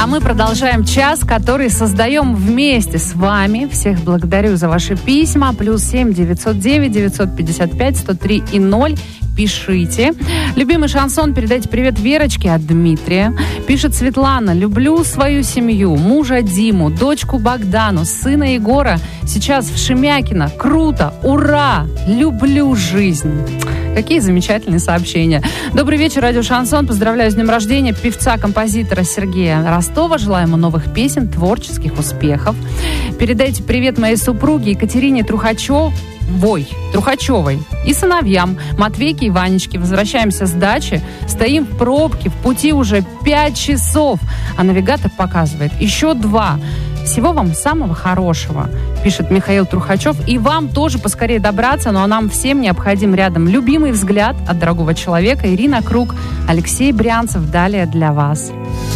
А мы продолжаем час, который создаем вместе с вами. Всех благодарю за ваши письма. +7 909 955 103 и 0. Пишите. Любимый шансон, передайте привет Верочке от Дмитрия. Пишет Светлана: люблю свою семью, мужа Диму, дочку Богдану, сына Егора. Сейчас в Шемякино. Круто! Ура! Люблю жизнь! Какие замечательные сообщения. Добрый вечер, радио Шансон. Поздравляю с днем рождения певца-композитора Сергея Ростова. Желаю ему новых песен, творческих успехов. Передайте привет моей супруге Екатерине Трухачевой и сыновьям Матвейке и Ванечке. Возвращаемся с дачи. Стоим в пробке, в пути уже 5 часов. А навигатор показывает еще 2. Всего вам самого хорошего, пишет Михаил Трухачев. И вам тоже поскорее добраться, но нам всем необходим рядом любимый взгляд от дорогого человека. Ирина Круг, Алексей Брянцев. Далее для вас.